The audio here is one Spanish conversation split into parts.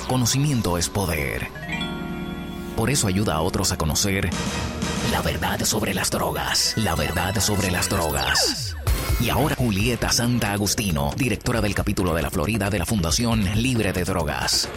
Conocimiento es poder. Por eso ayuda a otros a conocer la verdad sobre las drogas. La verdad sobre las drogas. Y ahora Julieta Santa Agustino, directora del capítulo de la Florida de la Fundación Libre de Drogas.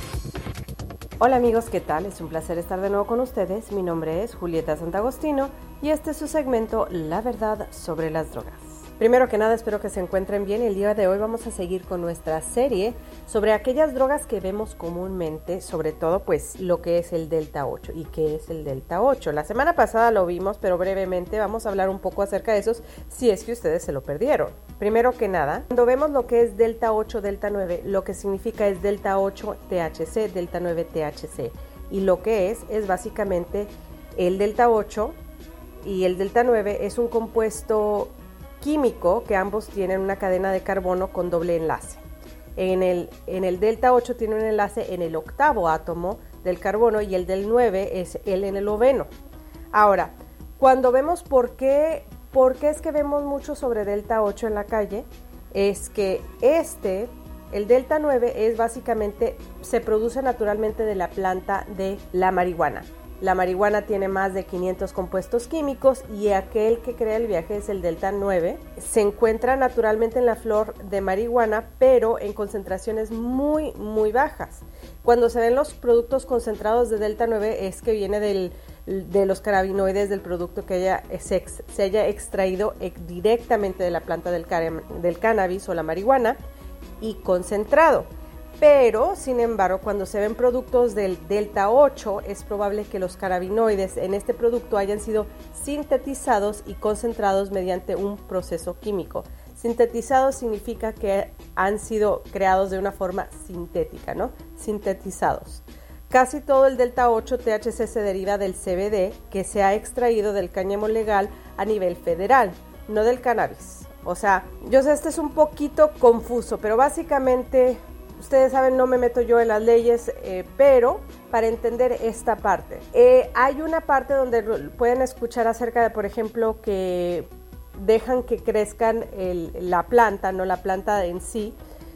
Hola amigos, ¿qué tal? Es un placer estar de nuevo con ustedes. Mi nombre es Julieta Santa Agustino y este es su segmento La verdad sobre las drogas. Primero que nada, espero que se encuentren bien. El día de hoy vamos a seguir con nuestra serie sobre aquellas drogas que vemos comúnmente, sobre todo pues lo que es el Delta 8. ¿Y qué es el Delta 8? La semana pasada lo vimos, pero brevemente vamos a hablar un poco acerca de esos si es que ustedes se lo perdieron. Primero que nada, cuando vemos lo que es Delta 8, Delta 9, lo que significa es Delta 8 THC, Delta 9 THC. Y lo que es básicamente el Delta 8 y el Delta 9 es un compuesto químico que ambos tienen una cadena de carbono con doble enlace. En el Delta 8 tiene un enlace en el octavo átomo del carbono y el del 9 es el en el noveno. Ahora, cuando vemos por qué es que vemos mucho sobre Delta 8 en la calle, es que el Delta 9 es básicamente, se produce naturalmente de la planta de la marihuana. La marihuana tiene más de 500 compuestos químicos y aquel que crea el viaje es el Delta 9. Se encuentra naturalmente en la flor de marihuana, pero en concentraciones muy, muy bajas. Cuando se ven los productos concentrados de Delta 9 es que viene de los cannabinoides del producto que se haya extraído directamente de la planta del cannabis o la marihuana y concentrado. Pero, sin embargo, cuando se ven productos del Delta 8, es probable que los cannabinoides en este producto hayan sido sintetizados y concentrados mediante un proceso químico. Sintetizados significa que han sido creados de una forma sintética, ¿no? Sintetizados. Casi todo el Delta 8 THC se deriva del CBD, que se ha extraído del cáñamo legal a nivel federal, no del cannabis. O sea, yo sé, este es un poquito confuso, pero básicamente ustedes saben, no me meto yo en las leyes, pero para entender esta parte. Hay una parte donde pueden escuchar acerca de, por ejemplo, que dejan que crezcan la planta, no la planta en sí,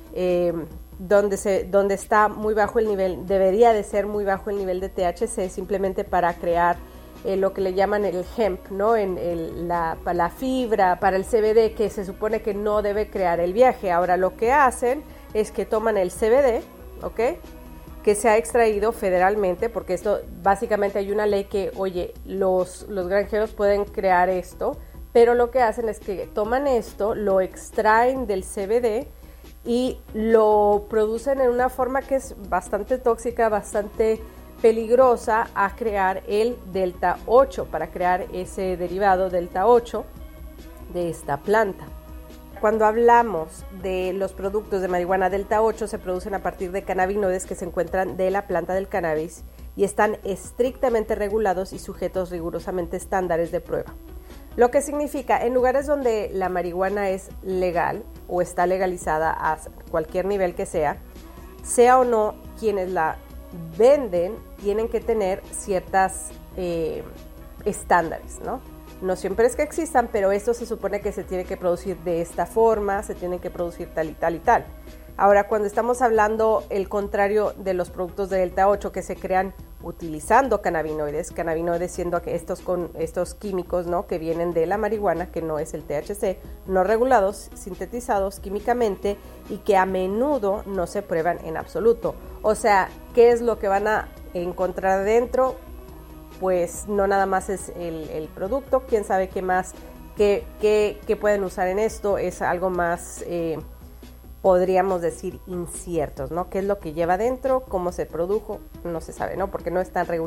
donde está muy bajo el nivel, debería de ser muy bajo el nivel de THC, simplemente para crear lo que le llaman el hemp, ¿no? La fibra para el CBD, que se supone que no debe crear el viaje. Ahora lo que hacen es que toman el CBD, ¿ok?, que se ha extraído federalmente, porque esto básicamente hay una ley que, oye, los granjeros pueden crear esto, pero lo que hacen es que toman esto, lo extraen del CBD y lo producen en una forma que es bastante tóxica, bastante peligrosa, a crear el Delta 8, para crear ese derivado Delta 8 de esta planta. Cuando hablamos de los productos de marihuana Delta 8, se producen a partir de cannabinoides que se encuentran de la planta del cannabis y están estrictamente regulados y sujetos rigurosamente estándares de prueba. Lo que significa, en lugares donde la marihuana es legal o está legalizada a cualquier nivel que sea o no, quienes la venden tienen que tener ciertas estándares, ¿no? No siempre es que existan, pero esto se supone que se tiene que producir de esta forma, se tienen que producir tal y tal y tal. Ahora, cuando estamos hablando el contrario de los productos de Delta 8 que se crean utilizando cannabinoides siendo que estos químicos, ¿no?, que vienen de la marihuana, que no es el THC, no regulados, sintetizados químicamente y que a menudo no se prueban en absoluto. O sea, ¿qué es lo que van a encontrar dentro? Pues no nada más es el producto, quién sabe qué más, qué pueden usar en esto, es algo más, podríamos decir, inciertos, ¿no? ¿Qué es lo que lleva dentro? ¿Cómo se produjo? No se sabe, ¿no? Porque no están regulados